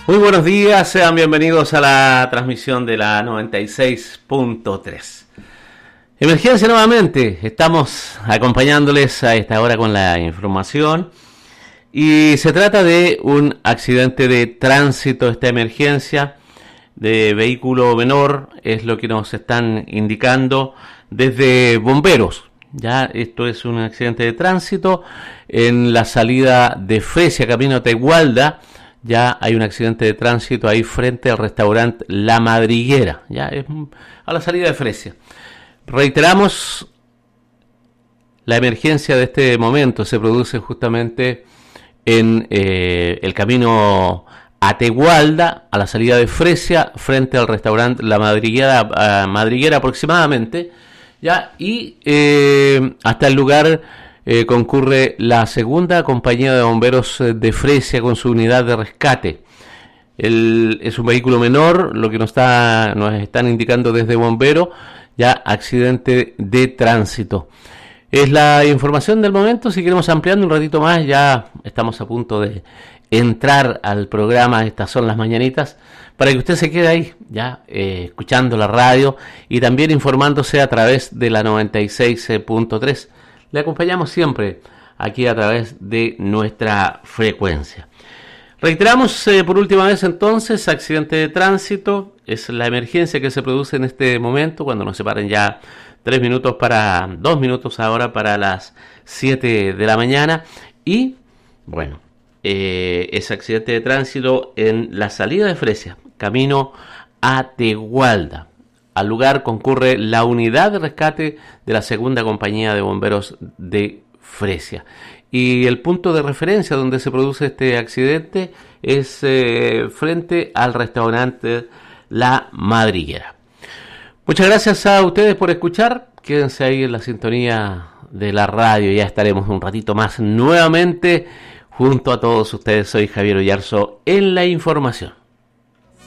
Muy buenos días, sean bienvenidos a la transmisión de la 96.3. Emergencia nuevamente, estamos acompañándoles a esta hora con la información y se trata de un accidente de tránsito, esta emergencia de vehículo menor, es lo que nos están indicando desde bomberos. Ya esto es un accidente de tránsito en la salida de Fresia, camino a Tegualda. Ya hay un accidente de tránsito ahí frente al restaurante La Madriguera, ya es a la salida de Fresia. Reiteramos, la emergencia de este momento se produce justamente en el camino a Tegualda, a la salida de Fresia, frente al restaurante La Madriguera aproximadamente, ya, y hasta el lugar concurre la segunda compañía de bomberos de Fresia con su unidad de rescate. Es un vehículo menor, lo que nos están indicando desde bombero, ya accidente de tránsito. Es la información del momento. Si queremos ampliando un ratito más, ya estamos a punto de entrar al programa. Estas son las mañanitas, para que usted se quede ahí, ya escuchando la radio y también informándose a través de la 96.3. Le acompañamos siempre aquí a través de nuestra frecuencia. Reiteramos por última vez entonces, accidente de tránsito, es la emergencia que se produce en este momento, cuando nos separan ya 2 minutos ahora para las 7 de la mañana. Y bueno, es accidente de tránsito en la salida de Fresia, camino a Tegualda. Al lugar concurre la unidad de rescate de la segunda compañía de bomberos de Fresia. Y el punto de referencia donde se produce este accidente es frente al restaurante La Madriguera. Muchas gracias a ustedes por escuchar. Quédense ahí en la sintonía de la radio. Ya estaremos un ratito más nuevamente junto a todos ustedes. Soy Javier Ollarzo en la información.